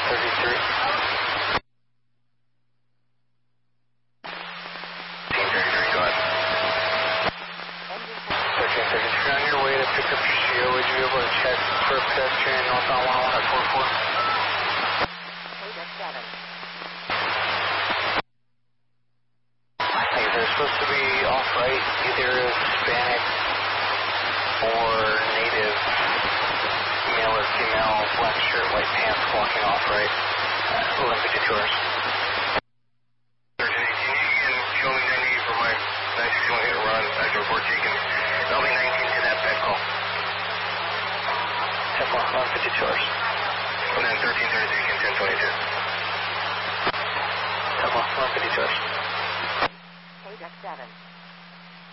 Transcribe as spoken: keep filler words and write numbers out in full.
thirty-three. thirteen thirty-three, go ahead. thirteen thirty-three, on your way to pick up your C O, would you be able to check for pedestrian northbound one one at four four? Hey, they're supposed to be off-right, either Hispanic or native, male or female, black shirt, white pants, walking off-right, uh, Olympic Detours. thirteen eighteen, you can show me ninety for my nine sixty-one hit and run, I can report you can, L B nineteen to that bed call. ten one, Olympic Detours. And then thirteen thirty-three, can ten twenty-two. ten one, Olympic Detours.